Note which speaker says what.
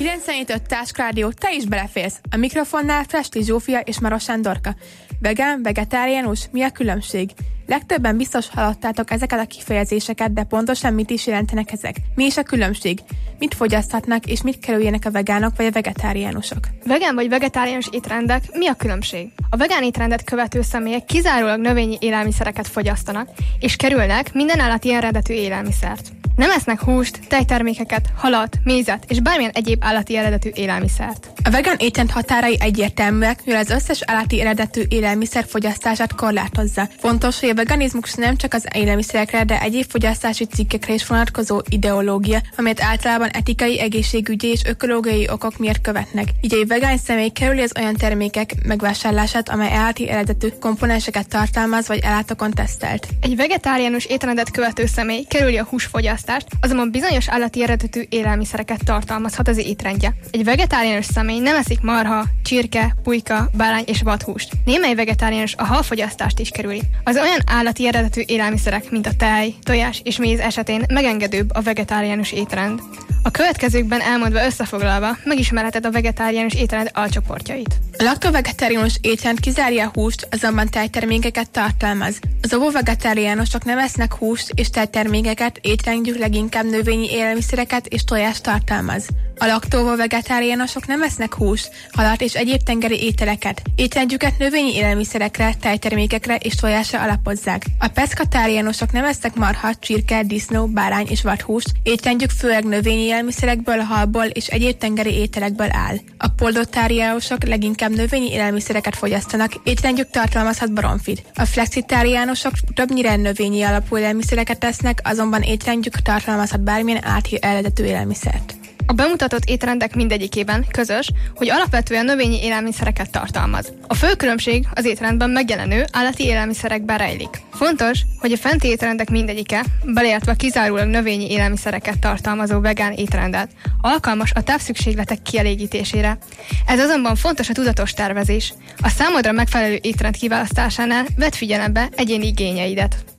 Speaker 1: 97.5 Táskrádió, te is beleférsz. A mikrofonnál Festli Zsófia és Maros Sándorka. Vegán, vegetáriánus, mi a különbség? Legtöbben biztos hallottátok ezeket a kifejezéseket, de pontosan mit is jelentenek ezek? Mi is a különbség? Mit fogyaszthatnak és mit kerüljenek a vegánok vagy a vegetáriánusok?
Speaker 2: Vegán vagy vegetáriánus étrendek, mi a különbség? A vegán étrendet követő személyek kizárólag növényi élelmiszereket fogyasztanak, és kerülnek minden állati eredetű élelmiszert. Nem esznek húst, tejtermékeket, halat, mézet és bármilyen egyéb állati eredetű élelmiszert.
Speaker 1: A vegán étrend határai egyértelműek, mivel az összes állati eredetű élelmiszer fogyasztását korlátozza. Fontos, hogy a veganizmus nem csak az élelmiszerekre, de egyéb fogyasztási cikkekre is vonatkozó ideológia, amelyet általában etikai, egészségügyi és ökológiai okok miatt követnek. Így egy vegán személy kerüli az olyan termékek megvásárlását, amely állati eredetű komponenseket tartalmaz vagy állatokon tesztelt.
Speaker 2: Egy vegetáriánus étrendet követő személy kerüli a húsfogyasztást, azonban bizonyos állati eredetű élelmiszereket tartalmazhat az étrendje. Egy vegetáriánus személy nem eszik marha, csirke, pulyka, bárány és vadhúst. Némely vegetáriánus a halfogyasztást is kerüli. Az olyan állati eredetű élelmiszerek, mint a tej, tojás és méz esetén megengedőbb a vegetáriánus étrend. A következőkben elmondva összefoglalva megismerheted a vegetáriánus étrend alcsoportjait.
Speaker 1: A laktovegetáriánus étrend kizárja a húst, azonban tejtermékeket tartalmaz. Az ovo-vegetáriánusok nem esznek húst és tejtermékeket, étrendjük leginkább növényi élelmiszereket és tojást tartalmaz. A laktóvo-vegetáriánusok nem esznek húst, halat és egyéb tengeri ételeket. Étrendjüket növényi élelmiszerekre, tejtermékekre és tojásra alapozzák. A peszkatáriánusok nem esznek marha, csirke, disznó, bárány és vadhúst. Étrendjük főleg növényi élelmiszerekből, halból és egyéb tengeri ételekből áll. A poldotáriánusok leginkább növényi élelmiszereket fogyasztanak, étrendjük tartalmazhat baromfit. A flexitáriánusok többnyire növényi alapú élelmiszereket esznek, azonban étrendjük tartalmazhat bármilyen állati eredetű élelmiszert.
Speaker 2: A bemutatott étrendek mindegyikében közös, hogy alapvetően növényi élelmiszereket tartalmaz. A fő különbség az étrendben megjelenő állati élelmiszerekben rejlik. Fontos, hogy a fenti étrendek mindegyike, beleértve kizárólag növényi élelmiszereket tartalmazó vegán étrendet, alkalmas a távszükségletek kielégítésére. Ez azonban fontos a tudatos tervezés. A számodra megfelelő étrend kiválasztásánál vedd figyelembe egyéni igényeidet.